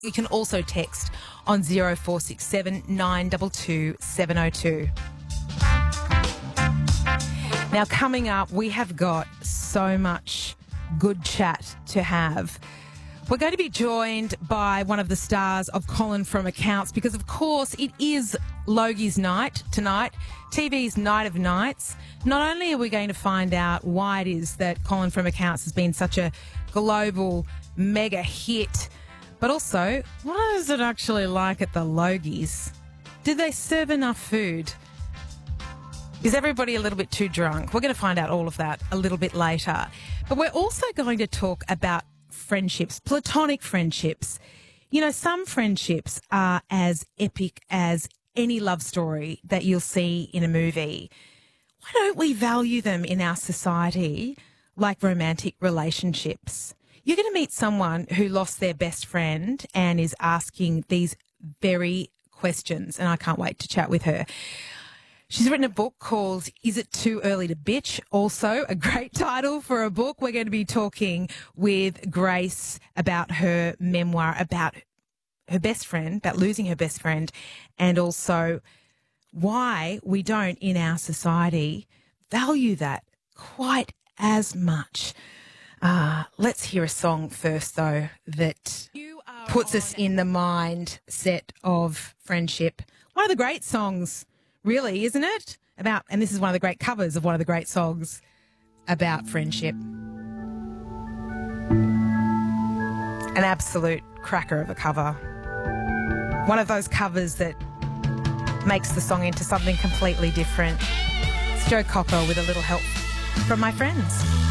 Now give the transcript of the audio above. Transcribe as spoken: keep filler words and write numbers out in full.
You can also text on zero four six seven nine two two seven zero two. Now, coming up, we have got so much good chat to have. We're going to be joined by one of the stars of Colin from Accounts because, of course, it is Logie's night tonight, T V's Night of Nights. Not only are we going to find out why it is that Colin from Accounts has been such a global mega hit, but also, what is it actually like at the Logies? Do they serve enough food? Is everybody a little bit too drunk? We're going to find out all of that a little bit later. But we're also going to talk about friendships, platonic friendships. You know, some friendships are as epic as any love story that you'll see in a movie. Why don't we value them in our society like romantic relationships? You're going to meet someone who lost their best friend and is asking these very questions, and I can't wait to chat with her. She's written a book called Is It Too Early to Bitch? Also a great title for a book. We're going to be talking with Grace about her memoir, about her best friend, about losing her best friend, and also why we don't in our society value that quite as much. Uh, let's hear a song first, though, that puts us in the mindset of friendship. One of the great songs, really, isn't it? About, and this is one of the great covers of one of the great songs about friendship. An absolute cracker of a cover. One of those covers that makes the song into something completely different. It's Joe Cocker with a little help from my friends.